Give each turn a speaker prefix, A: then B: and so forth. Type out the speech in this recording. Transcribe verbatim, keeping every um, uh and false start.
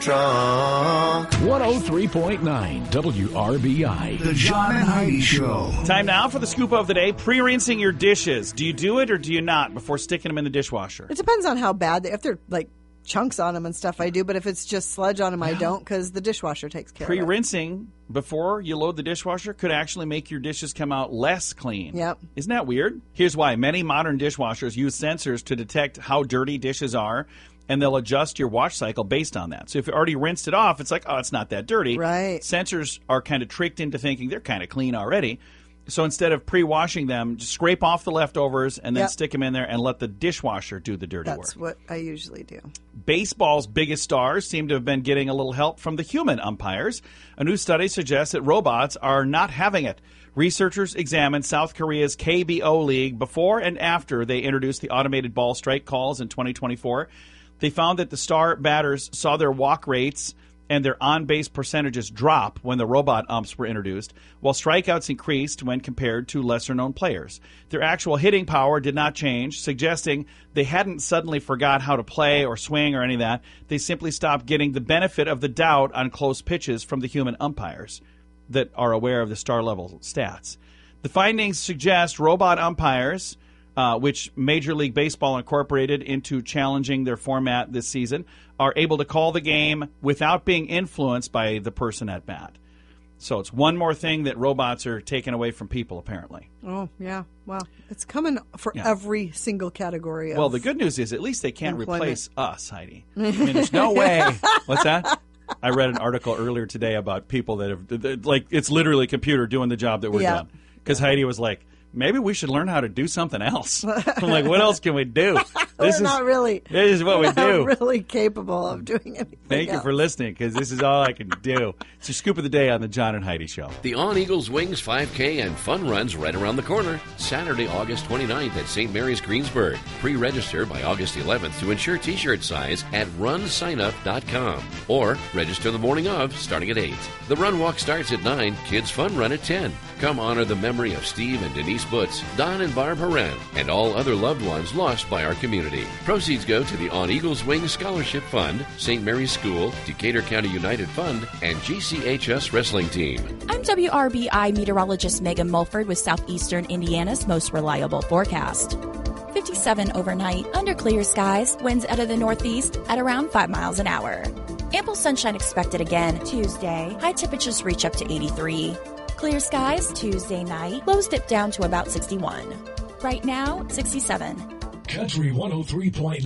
A: Truck.
B: one oh three point nine W R B I.
A: The John and Heidi Show.
C: Time now for the scoop of the day. Pre-rinsing your dishes. Do you do it or do you not before sticking them in the dishwasher?
D: It depends on how bad they, if they're like chunks on them and stuff, I do. But if it's just sludge on them, I don't, because the dishwasher takes care of it.
C: Pre-rinsing before you load the dishwasher could actually make your dishes come out less clean.
D: Yep.
C: Isn't that weird? Here's why. Many modern dishwashers use sensors to detect how dirty dishes are, and they'll adjust your wash cycle based on that. So if you already rinsed it off, it's like, oh, it's not that dirty.
D: Right.
C: Sensors are kind of tricked into thinking they're kind of clean already. So instead of pre-washing them, just scrape off the leftovers and then
D: Yep.
C: stick them in there and let the dishwasher do the dirty
D: That's
C: work.
D: what I usually do.
C: Baseball's biggest stars seem to have been getting a little help from the human umpires. A new study suggests that robots are not having it. Researchers examined South Korea's K B O League before and after they introduced the automated ball strike calls in twenty twenty-four. They found that the star batters saw their walk rates and their on-base percentages drop when the robot umps were introduced, while strikeouts increased when compared to lesser-known players. Their actual hitting power did not change, suggesting they hadn't suddenly forgot how to play or swing or any of that. They simply stopped getting the benefit of the doubt on close pitches from the human umpires that are aware of the star-level stats. The findings suggest robot umpires, Uh, which Major League Baseball incorporated into challenging their format this season, are able to call the game without being influenced by the person at bat. So it's one more thing that robots are taking away from people, apparently.
D: Oh, yeah. Well, it's coming for
C: Yeah.
D: every single category of
C: Well, the good news is at least they can't
D: employment.
C: replace us, Heidi. I mean, there's no way. What's that? I read an article earlier today about people that have, that, like, it's literally a computer doing the job that we're
D: Yeah.
C: doing. Because Heidi was like, maybe we should learn how to do something else. I'm like, what else can we do? This
D: We're not really.
C: This is what we
D: we're
C: do.
D: Not really capable of doing anything.
C: Thank you
D: else.
C: for listening, because this is all I can do. It's your scoop of the day on the John and Heidi Show.
E: The On Eagles Wings five K and Fun Run's right around the corner. Saturday, August twenty-ninth at Saint Mary's Greensburg. Pre-register by August eleventh to ensure T-shirt size at run sign up dot com. Or register the morning of, starting at eight. The run walk starts at nine. Kids Fun Run at ten. Come honor the memory of Steve and Denise Butts, Don and Barb Horan, and all other loved ones lost by our community. Proceeds go to the On Eagles Wings Scholarship Fund, Saint Mary's School, Decatur County United Fund, and G C H S Wrestling Team.
F: I'm W R B I meteorologist Megan Mulford with Southeastern Indiana's most reliable forecast. fifty-seven overnight, under clear skies, winds out of the northeast at around five miles an hour. Ample sunshine expected again Tuesday. High temperatures reach up to eighty-three. Clear skies Tuesday night. Lows dip down to about sixty-one. Right now, sixty-seven.
B: Country one oh three point nine.